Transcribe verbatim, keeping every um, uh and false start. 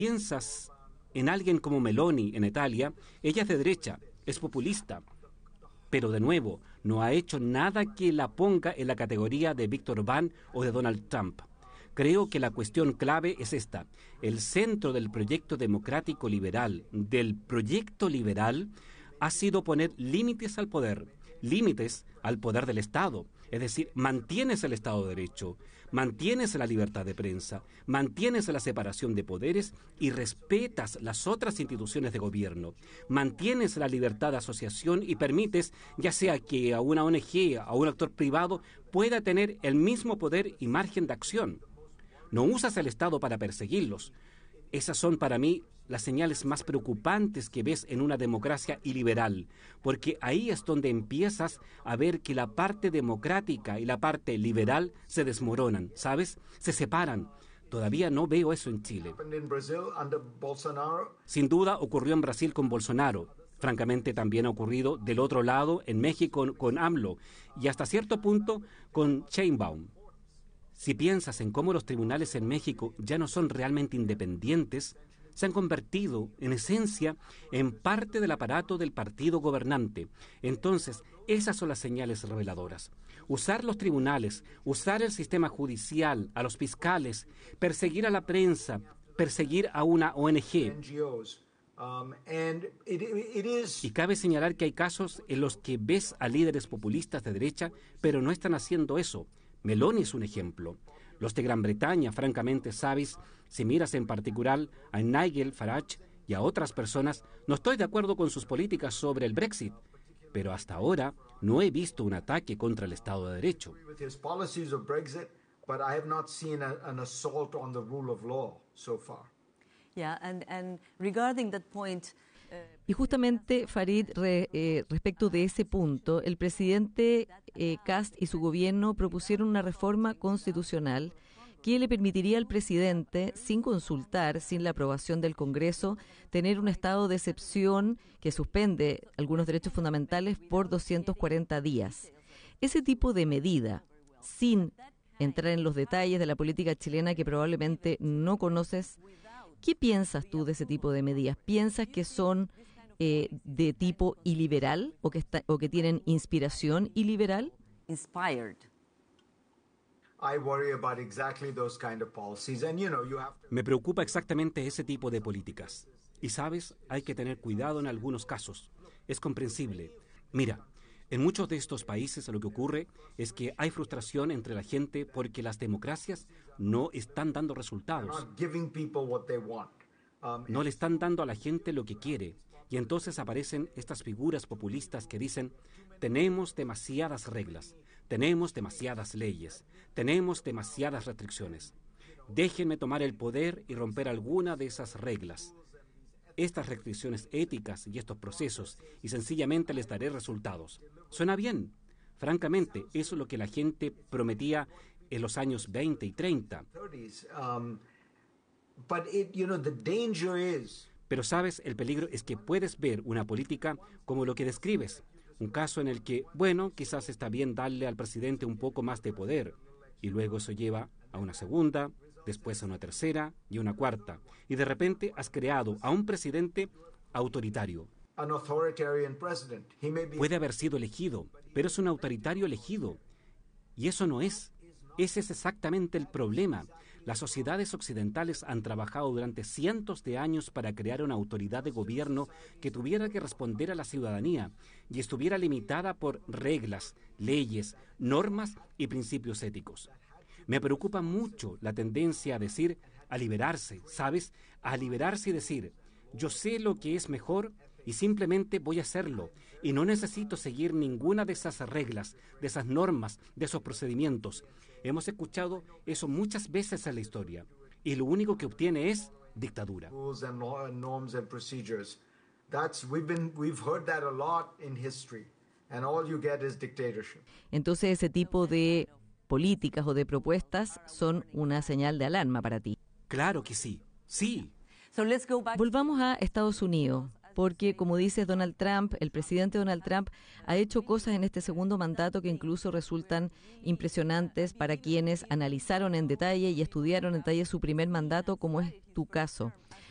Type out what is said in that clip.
piensas en alguien como Meloni en Italia, ella es de derecha, es populista, pero de nuevo, no ha hecho nada que la ponga en la categoría de Víctor Orbán o de Donald Trump. Creo que la cuestión clave es esta. El centro del proyecto democrático liberal, del proyecto liberal, ha sido poner límites al poder, límites al poder del Estado. Es decir, mantienes el Estado de Derecho, mantienes la libertad de prensa, mantienes la separación de poderes y respetas las otras instituciones de gobierno. Mantienes la libertad de asociación y permites, ya sea que a una O N G, a un actor privado, pueda tener el mismo poder y margen de acción. No usas el Estado para perseguirlos. Esas son para mí las señales más preocupantes que ves en una democracia iliberal, porque ahí es donde empiezas a ver que la parte democrática y la parte liberal se desmoronan, ¿sabes? Se separan. Todavía no veo eso en Chile. Sin duda ocurrió en Brasil con Bolsonaro. Francamente también ha ocurrido del otro lado en México con AMLO y hasta cierto punto con Sheinbaum. Si piensas en cómo los tribunales en México ya no son realmente independientes, se han convertido, en esencia, en parte del aparato del partido gobernante. Entonces, esas son las señales reveladoras. Usar los tribunales, usar el sistema judicial, a los fiscales, perseguir a la prensa, perseguir a una O N G. Y cabe señalar que hay casos en los que ves a líderes populistas de derecha, pero no están haciendo eso. Meloni es un ejemplo. Los de Gran Bretaña, francamente, sabes, si miras en particular a Nigel Farage y a otras personas, no estoy de acuerdo con sus políticas sobre el Brexit, pero hasta ahora no he visto un ataque contra el Estado de Derecho. Yeah, and, and regarding that point, Y justamente, Farid, re, eh, respecto de ese punto, el presidente eh, Kast y su gobierno propusieron una reforma constitucional que le permitiría al presidente, sin consultar, sin la aprobación del Congreso, tener un estado de excepción que suspende algunos derechos fundamentales por doscientos cuarenta días. Ese tipo de medida, sin entrar en los detalles de la política chilena que probablemente no conoces, ¿qué piensas tú de ese tipo de medidas? ¿Piensas que son eh, de tipo iliberal o que, está, o que tienen inspiración iliberal? Inspired. Me preocupa exactamente ese tipo de políticas. Y sabes, hay que tener cuidado en algunos casos. Es comprensible. Mira, en muchos de estos países lo que ocurre es que hay frustración entre la gente porque las democracias no están dando resultados. No le están dando a la gente lo que quiere. Y entonces aparecen estas figuras populistas que dicen, tenemos demasiadas reglas, tenemos demasiadas leyes, tenemos demasiadas restricciones. Déjenme tomar el poder y romper alguna de esas reglas. Estas restricciones éticas y estos procesos, y sencillamente les daré resultados. Suena bien. Francamente, eso es lo que la gente prometía en los años veinte y treinta. Pero sabes, el peligro es que puedes ver una política como lo que describes. Un caso en el que, bueno, quizás está bien darle al presidente un poco más de poder. Y luego eso lleva a una segunda, después a una tercera y a una cuarta. Y de repente has creado a un presidente autoritario. Puede haber sido elegido, pero es un autoritario elegido. Y eso no es. Ese es exactamente el problema. Las sociedades occidentales han trabajado durante cientos de años para crear una autoridad de gobierno que tuviera que responder a la ciudadanía y estuviera limitada por reglas, leyes, normas y principios éticos. Me preocupa mucho la tendencia a decir, a liberarse, ¿sabes? A liberarse y decir, yo sé lo que es mejor y simplemente voy a hacerlo y no necesito seguir ninguna de esas reglas, de esas normas, de esos procedimientos. Hemos escuchado eso muchas veces en la historia y lo único que obtiene es dictadura. Entonces ese tipo de políticas o de propuestas son una señal de alarma para ti. Claro que sí, sí. So let's go back. Volvamos a Estados Unidos, porque como dices, Donald Trump, el presidente Donald Trump ha hecho cosas en este segundo mandato que incluso resultan impresionantes para quienes analizaron en detalle y estudiaron en detalle su primer mandato, como es tu caso.